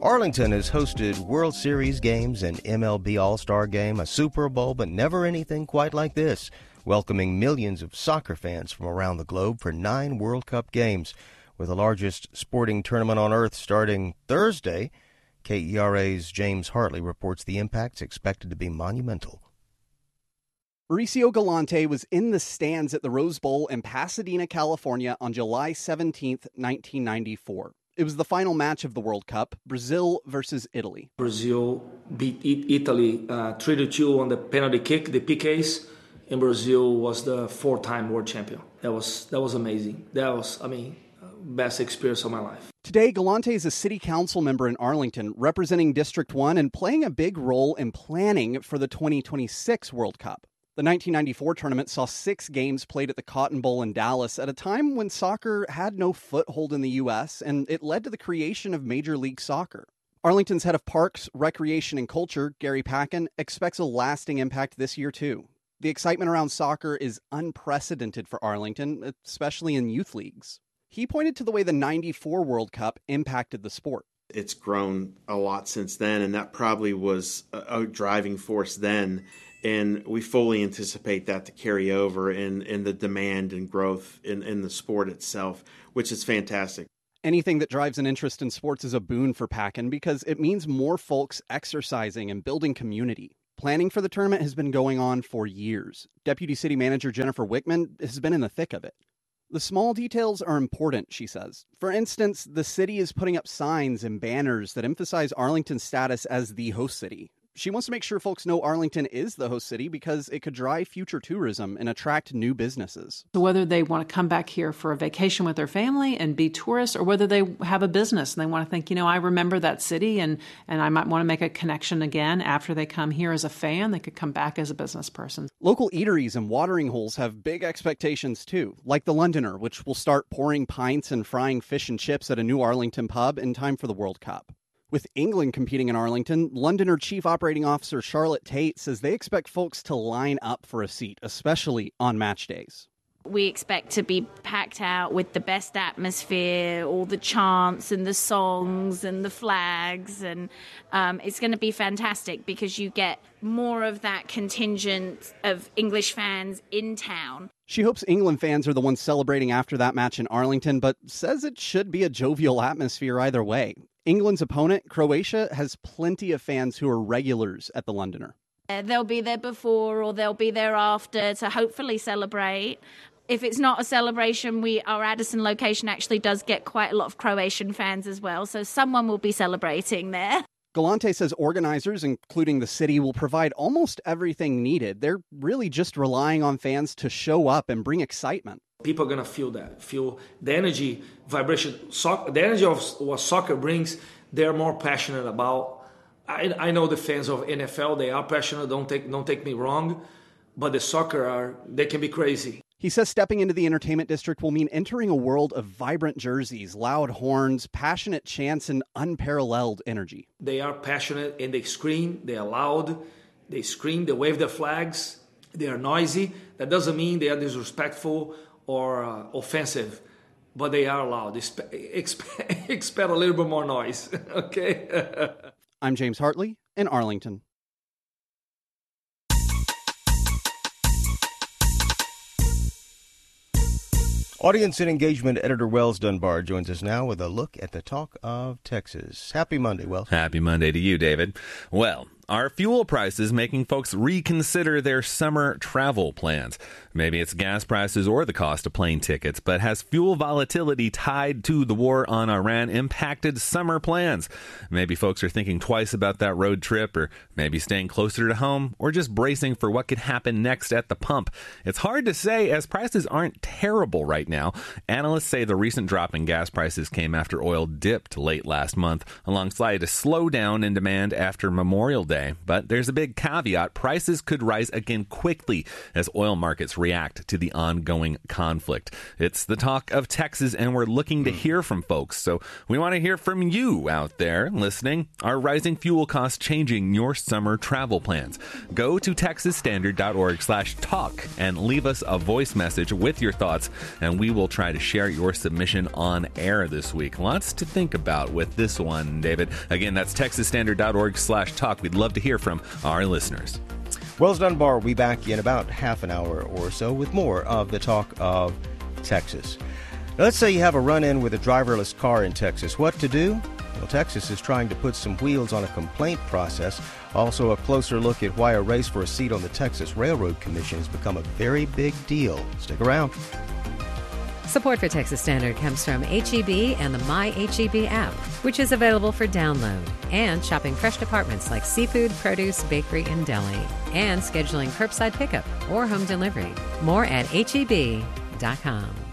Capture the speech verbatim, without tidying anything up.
Arlington has hosted World Series games, an M L B All-Star game, a Super Bowl, but never anything quite like this, welcoming millions of soccer fans from around the globe for nine World Cup games. With the largest sporting tournament on earth starting Thursday, K E R A's James Hartley reports the impact's expected to be monumental. Mauricio Galante was in the stands at the Rose Bowl in Pasadena, California on July seventeenth, nineteen ninety-four. It was the final match of the World Cup, Brazil versus Italy. Brazil beat Italy uh, three to two on the penalty kick, the P Ks, and Brazil was the four-time world champion. That was that was amazing. That was, I mean, best experience of my life. Today, Galante is a city council member in Arlington, representing District one and playing a big role in planning for the twenty twenty-six World Cup. The nineteen ninety-four tournament saw six games played at the Cotton Bowl in Dallas at a time when soccer had no foothold in the U S, and it led to the creation of Major League Soccer. Arlington's head of Parks, Recreation, and Culture, Gary Packin, expects a lasting impact this year, too. The excitement around soccer is unprecedented for Arlington, especially in youth leagues. He pointed to the way the ninety-four World Cup impacted the sport. It's grown a lot since then, and that probably was a, a driving force then. And we fully anticipate that to carry over in, in the demand and growth in, in the sport itself, which is fantastic. Anything that drives an interest in sports is a boon for Packin because it means more folks exercising and building community. Planning for the tournament has been going on for years. Deputy City Manager Jennifer Wickman has been in the thick of it. The small details are important, she says. For instance, the city is putting up signs and banners that emphasize Arlington's status as the host city. She wants to make sure folks know Arlington is the host city because it could drive future tourism and attract new businesses. So whether they want to come back here for a vacation with their family and be tourists, or whether they have a business and they want to think, you know, I remember that city and, and I might want to make a connection again after they come here as a fan, they could come back as a business person. Local eateries and watering holes have big expectations too, like the Londoner, which will start pouring pints and frying fish and chips at a new Arlington pub in time for the World Cup. With England competing in Arlington, Londoner Chief Operating Officer Charlotte Tate says they expect folks to line up for a seat, especially on match days. We expect to be packed out with the best atmosphere, all the chants and the songs and the flags, and um, it's going to be fantastic because you get more of that contingent of English fans in town. She hopes England fans are the ones celebrating after that match in Arlington, but says it should be a jovial atmosphere either way. England's opponent, Croatia, has plenty of fans who are regulars at the Londoner. Uh, they'll be there before or they'll be there after to hopefully celebrate. If it's not a celebration, we our Addison location actually does get quite a lot of Croatian fans as well, so someone will be celebrating there. Galante says organizers, including the city, will provide almost everything needed. They're really just relying on fans to show up and bring excitement. People are going to feel that, feel the energy, vibration, soccer, the energy of what soccer brings, they're more passionate about. I, I know the fans of N F L, they are passionate, don't take, don't take me wrong, but the soccer, are they can be crazy. He says stepping into the entertainment district will mean entering a world of vibrant jerseys, loud horns, passionate chants, and unparalleled energy. They are passionate and they scream, they are loud, they scream, they wave their flags, they are noisy. That doesn't mean they are disrespectful or uh, offensive, but they are loud. Expect, expect, expect a little bit more noise, okay? I'm James Hartley in Arlington. Audience and engagement editor Wells Dunbar joins us now with a look at the talk of Texas. Happy Monday, Wells. Happy Monday to you, David. Well, are fuel prices making folks reconsider their summer travel plans? Maybe it's gas prices or the cost of plane tickets, but has fuel volatility tied to the war on Iran impacted summer plans? Maybe folks are thinking twice about that road trip, or maybe staying closer to home, or just bracing for what could happen next at the pump. It's hard to say as prices aren't terrible right now. Analysts say the recent drop in gas prices came after oil dipped late last month, alongside a slowdown in demand after Memorial Day day. But there's a big caveat. Prices could rise again quickly as oil markets react to the ongoing conflict. It's the talk of Texas, and we're looking to hear from folks. So we want to hear from you out there listening. Are rising fuel costs changing your summer travel plans? Go to texas standard dot org slash talk and leave us a voice message with your thoughts, and we will try to share your submission on air this week. Lots to think about with this one, David. Again, that's texas standard dot org slash talk. We'd love to hear from our listeners. Wells Dunbar will be back in about half an hour or so with more of the talk of Texas. Now, let's say you have a run-in with a driverless car in Texas. What to do? Well, Texas is trying to put some wheels on a complaint process. Also, a closer look at why a race for a seat on the Texas Railroad Commission has become a very big deal. Stick around. Support for Texas Standard comes from H E B and the My H E B app, which is available for download, and shopping fresh departments like seafood, produce, bakery, and deli, and scheduling curbside pickup or home delivery. More at H E B dot com.